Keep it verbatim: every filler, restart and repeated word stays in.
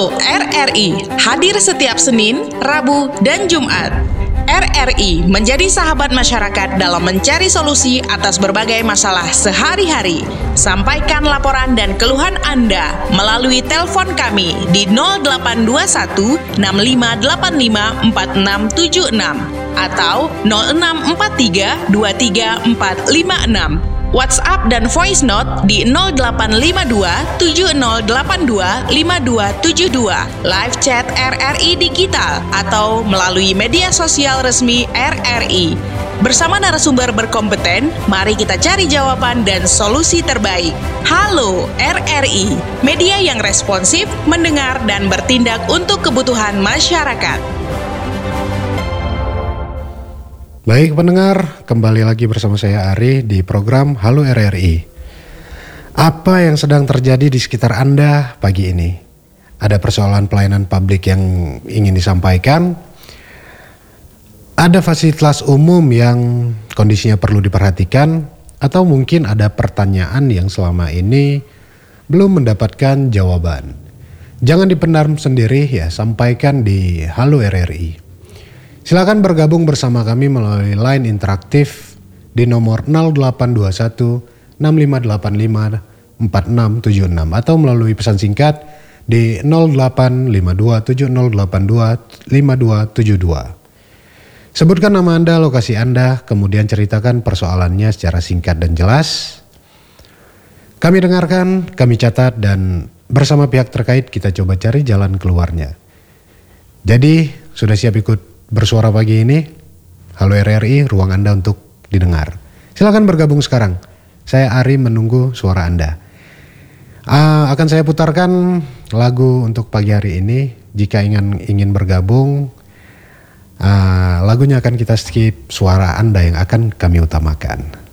Halo R R I, hadir setiap Senin, Rabu, dan Jumat. R R I menjadi sahabat masyarakat dalam mencari solusi atas berbagai masalah sehari-hari. Sampaikan laporan dan keluhan Anda melalui telepon kami di nol delapan dua satu enam lima delapan lima empat enam tujuh enam atau nol enam empat tiga dua tiga empat lima enam. WhatsApp dan voice note di nol delapan lima dua tujuh nol delapan dua lima dua tujuh dua, live chat R R I Digital, atau melalui media sosial resmi R R I. Bersama narasumber berkompeten, mari kita cari jawaban dan solusi terbaik. Halo R R I, media yang responsif, mendengar, dan bertindak untuk kebutuhan masyarakat. Baik pendengar, kembali lagi bersama saya Ari di program Halo R R I. Apa yang sedang terjadi di sekitar Anda pagi ini? Ada persoalan pelayanan publik yang ingin disampaikan? Ada fasilitas umum yang kondisinya perlu diperhatikan? Atau mungkin ada pertanyaan yang selama ini belum mendapatkan jawaban? Jangan dipendam sendiri ya, sampaikan di Halo R R I. Silakan bergabung bersama kami melalui line interaktif di nomor nol delapan dua satu enam lima delapan lima empat enam tujuh enam atau melalui pesan singkat di nol delapan lima dua tujuh nol delapan dua lima dua tujuh dua. Sebutkan nama Anda, lokasi Anda, kemudian ceritakan persoalannya secara singkat dan jelas. Kami dengarkan, kami catat, dan bersama pihak terkait kita coba cari jalan keluarnya. Jadi, sudah siap ikut bersuara pagi ini? Halo R R I, ruang Anda untuk didengar. Silakan bergabung sekarang. Saya Ari menunggu suara Anda. Uh, akan saya putarkan lagu untuk pagi hari ini. Jika ingin ingin bergabung, uh, lagunya akan kita skip, suara Anda yang akan kami utamakan.